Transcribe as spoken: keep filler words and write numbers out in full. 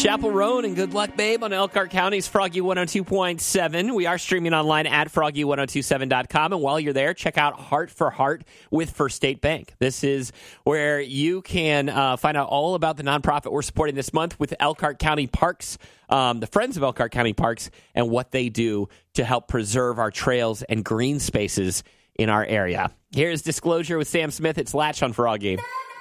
Chapel Roan and Good Luck Babe on Elkhart County's Froggy one oh two point seven. We are streaming online at froggy ten twenty-seven dot com. And while you're there, check out Heart for Heart with First State Bank. This is where you can uh, find out all about the nonprofit we're supporting this month with Elkhart County Parks, um, the Friends of Elkhart County Parks, and what they do to help preserve our trails and green spaces in our area. Here's Disclosure with Sam Smith. It's Latch on Froggy.